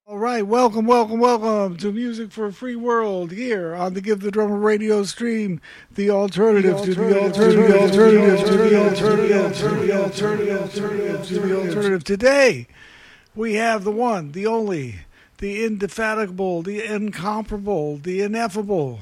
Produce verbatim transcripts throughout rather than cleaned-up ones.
All right, welcome, welcome, welcome to Music for a Free World here on the Give the Drummer radio stream, the alternative to the alternative, alternative to the alternative, to the alternative, alternative to the alternative. Today, we have the one, the only, the indefatigable, the incomparable, the ineffable.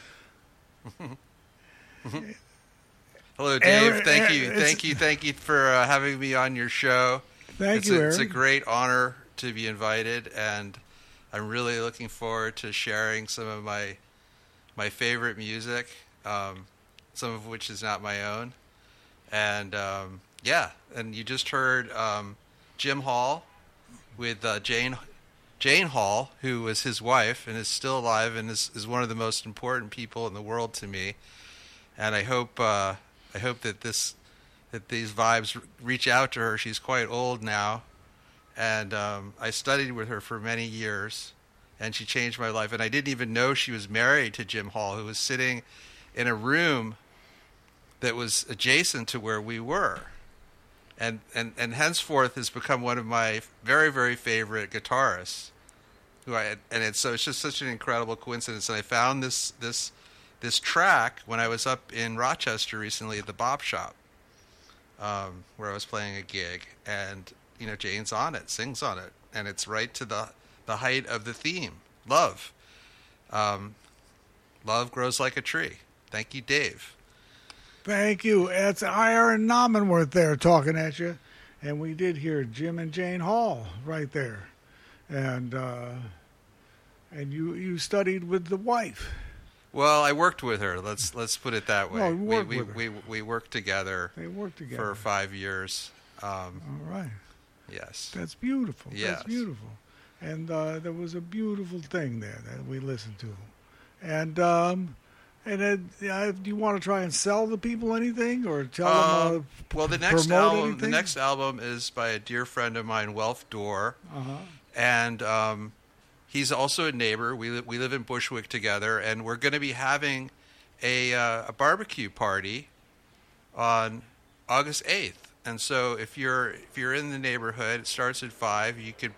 Hello, Dave. Thank you, thank you, thank you for uh, having me on your show. Thank it's you, a, Aaron. It's a great honor to be invited, and I'm really looking forward to sharing some of my my favorite music, um, some of which is not my own. And um, yeah, and you just heard um, Jim Hall with uh, Jane Jane Hall, who was his wife and is still alive and is, is one of the most important people in the world to me. And I hope uh, I hope that this that these vibes reach out to her. She's quite old now. And um, I studied with her for many years, and she changed my life. And I didn't even know she was married to Jim Hall, who was sitting in a room that was adjacent to where we were. And, and, and henceforth has become one of my very, very favorite guitarists. Who I and it's so it's just such an incredible coincidence. And I found this this this track when I was up in Rochester recently at the Bop Shop, um, where I was playing a gig, and you know, Jane's on it, sings on it, and it's right to the the height of the theme, love. Um, love grows like a tree. Thank you, Dave. Thank you. It's Aaron Nomenworth there talking at you, and we did hear Jim and Jane Hall right there, and uh, and you you studied with the wife. Well, I worked with her. Let's let's put it that way. Oh, you we worked we, with her. we we worked together. They worked together for five years. Um, All right. Yes. That's beautiful. Yes. That's beautiful. And uh, there was a beautiful thing there that we listened to. And um, and uh, uh, do you want to try and sell the people anything or tell Uh, them? Uh, well, the next promote album, anything? the next album is by a dear friend of mine, Welf Dorr, Uh-huh. and um, he's also a neighbor. We li- we live in Bushwick together, and we're going to be having a uh, a barbecue party on August eighth. And so if you're if you're in the neighborhood, it starts at five. You could